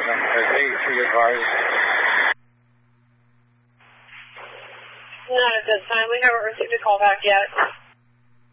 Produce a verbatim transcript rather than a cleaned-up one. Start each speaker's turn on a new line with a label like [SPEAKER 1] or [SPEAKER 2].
[SPEAKER 1] seven. There's eighty-three advised.
[SPEAKER 2] Not at this time. We haven't received a call back yet.